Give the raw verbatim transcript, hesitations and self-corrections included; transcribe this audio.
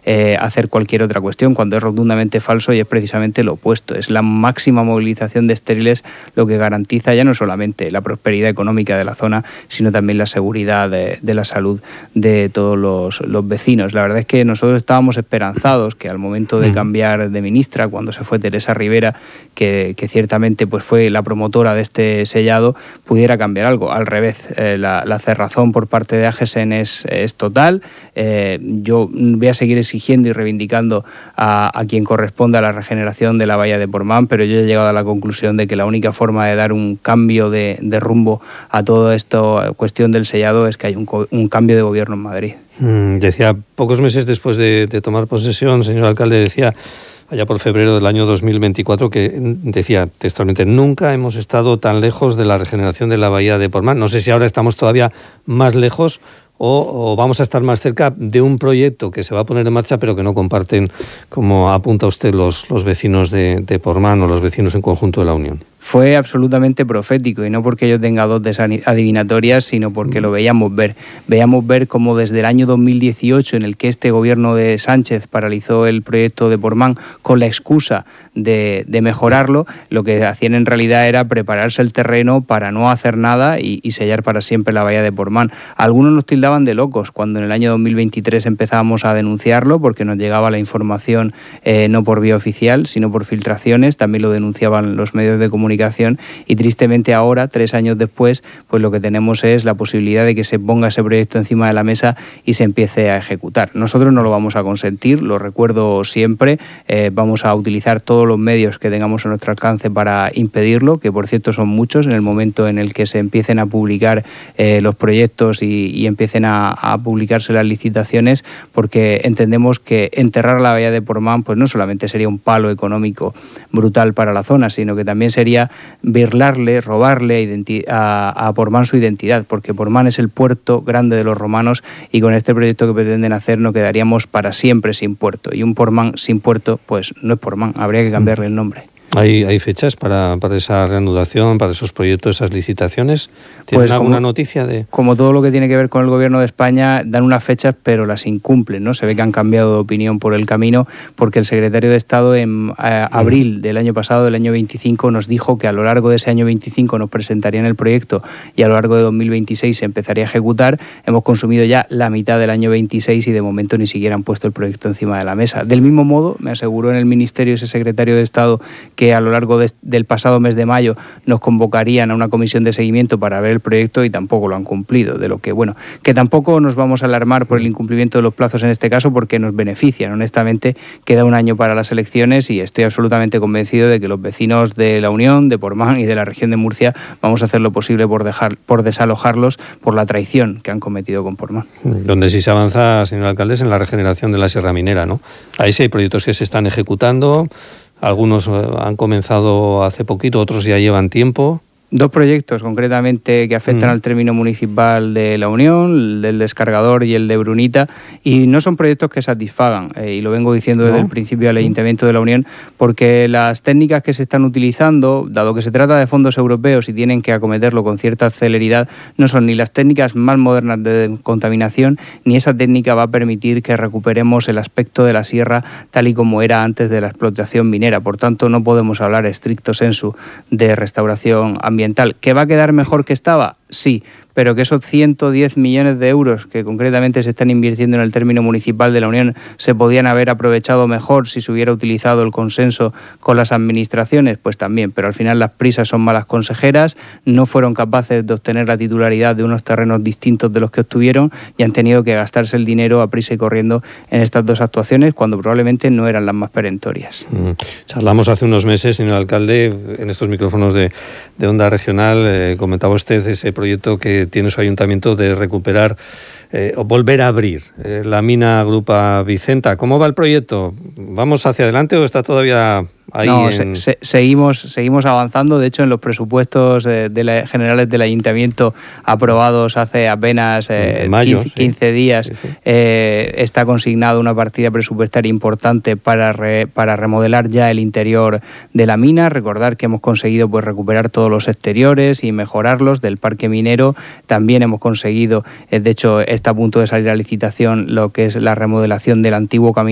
eh, hacer cualquier otra cuestión, cuando es rotundamente falso y es precisamente lo opuesto. Es la máxima movilización de estériles lo que garantiza ya no solamente la prosperidad económica de la zona, sino también la seguridad de, de la salud de todos los, los vecinos. La verdad es que nosotros estábamos esperanzados que al momento de cambiar de ministra, cuando se fue Teresa Rivera, que, que ciertamente pues fue la promotora de este sellado, pudiera cambiar algo. Al revés, eh, la, la cerrazón por parte de Agesen es, es total. Eh, yo voy a seguir exigiendo y reivindicando a, a quien corresponda a la regeneración de la bahía de Portmán, pero yo he llegado a la conclusión de que la única forma de dar un cambio de, de rumbo a toda esta cuestión del sellado es que hay un, un cambio de gobierno en Madrid. Mm, decía, pocos meses después de, de tomar posesión, señor alcalde, decía allá por febrero del año dos mil veinticuatro, que decía textualmente: nunca hemos estado tan lejos de la regeneración de la bahía de Portmán. No sé si ahora estamos todavía más lejos o, o vamos a estar más cerca de un proyecto que se va a poner en marcha, pero que no comparten, como apunta usted, los, los vecinos de, de Portmán o los vecinos en conjunto de la Unión. Fue absolutamente profético, y no porque yo tenga dotes adivinatorias, sino porque lo veíamos ver. Veíamos ver cómo desde el año dos mil dieciocho, en el que este gobierno de Sánchez paralizó el proyecto de Portmán con la excusa de, de mejorarlo, lo que hacían en realidad era prepararse el terreno para no hacer nada y, y sellar para siempre la bahía de Portmán. Algunos nos tildaban de locos cuando en el año dos mil veintitrés empezábamos a denunciarlo, porque nos llegaba la información eh, no por vía oficial, sino por filtraciones. También lo denunciaban los medios de comunicación. Y tristemente ahora, tres años después, pues lo que tenemos es la posibilidad de que se ponga ese proyecto encima de la mesa y se empiece a ejecutar. Nosotros no lo vamos a consentir, lo recuerdo siempre, eh, vamos a utilizar todos los medios que tengamos a nuestro alcance para impedirlo, que por cierto son muchos, en el momento en el que se empiecen a publicar eh, los proyectos y, y empiecen a, a publicarse las licitaciones, porque entendemos que enterrar la bahía de Portmán pues no solamente sería un palo económico brutal para la zona, sino que también sería birlarle, robarle a, a Portmán su identidad, porque Portmán es el puerto grande de los romanos y con este proyecto que pretenden hacer nos quedaríamos para siempre sin puerto, y un Portmán sin puerto pues no es Portmán, habría que cambiarle el nombre. ¿Hay, hay fechas para, para esa reanudación, para esos proyectos, esas licitaciones? ¿Tienen pues alguna como, noticia de...? Como todo lo que tiene que ver con el gobierno de España, dan unas fechas pero las incumplen, ¿no? Se ve que han cambiado de opinión por el camino, porque el secretario de Estado en eh, abril del año pasado, del año veinticinco, nos dijo que a lo largo de ese año veinticinco nos presentarían el proyecto y a lo largo de dos mil veintiséis se empezaría a ejecutar. Hemos consumido ya la mitad del año veintiséis y de momento ni siquiera han puesto el proyecto encima de la mesa. Del mismo modo, me aseguró en el ministerio ese secretario de Estado que a lo largo de, del pasado mes de mayo nos convocarían a una comisión de seguimiento para ver el proyecto y tampoco lo han cumplido. De lo que, bueno, que tampoco nos vamos a alarmar por el incumplimiento de los plazos en este caso, porque nos benefician. Honestamente, queda un año para las elecciones y estoy absolutamente convencido de que los vecinos de la Unión, de Portmán y de la región de Murcia vamos a hacer lo posible por, dejar, por desalojarlos por la traición que han cometido con Portmán. Donde sí se avanza, señor alcalde, es en la regeneración de la Sierra Minera, ¿no? Ahí sí hay proyectos que se están ejecutando. Algunos han comenzado hace poquito, otros ya llevan tiempo. Dos proyectos concretamente que afectan mm. al término municipal de la Unión, el del descargador y el de Brunita, y no son proyectos que satisfagan, eh, y lo vengo diciendo desde ¿No? el principio al Ayuntamiento de la Unión, porque las técnicas que se están utilizando, dado que se trata de fondos europeos y tienen que acometerlo con cierta celeridad, no son ni las técnicas más modernas de contaminación, ni esa técnica va a permitir que recuperemos el aspecto de la sierra tal y como era antes de la explotación minera. Por tanto, no podemos hablar estricto sensu de restauración ambiental. ¿Que va a quedar mejor que estaba? Sí, pero que esos ciento diez millones de euros que concretamente se están invirtiendo en el término municipal de la Unión se podían haber aprovechado mejor si se hubiera utilizado el consenso con las administraciones, pues también, pero al final las prisas son malas consejeras, no fueron capaces de obtener la titularidad de unos terrenos distintos de los que obtuvieron y han tenido que gastarse el dinero a prisa y corriendo en estas dos actuaciones cuando probablemente no eran las más perentorias. Mm. Charlamos hace unos meses, señor alcalde, en estos micrófonos de, de Onda Regional, eh, comentaba usted ese proyecto que tiene su ayuntamiento de recuperar eh, o volver a abrir eh, la mina Grupa Vicenta. ¿Cómo va el proyecto? ¿Vamos hacia adelante o está todavía ahí? No, en... se, se, seguimos, seguimos avanzando. De hecho, en los presupuestos eh, de la, generales del ayuntamiento aprobados hace apenas eh, mayo, quince, quince sí. días, sí, sí. Eh, está consignada una partida presupuestaria importante para, re, para remodelar ya el interior de la mina. Recordar que hemos conseguido pues recuperar todos los exteriores y mejorarlos del parque minero. También hemos conseguido, eh, de hecho, está a punto de salir a licitación lo que es la remodelación del antiguo camino